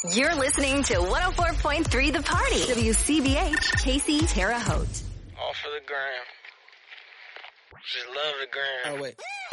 You're listening to 104.3 The Party. WCBH, Casey, Terre Haute. All for the gram. Just love the gram. Oh, wait.